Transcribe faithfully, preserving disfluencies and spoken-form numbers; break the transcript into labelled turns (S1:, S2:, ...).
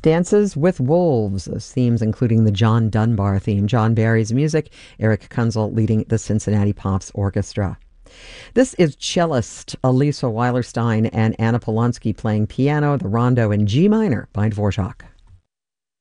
S1: Dances with Wolves, those themes including the John Dunbar theme. John Barry's music, Eric Kunzel leading the Cincinnati Pops Orchestra. This is cellist Elisa Weilerstein and Anna Polonsky playing piano, the rondo in G minor by Dvorak.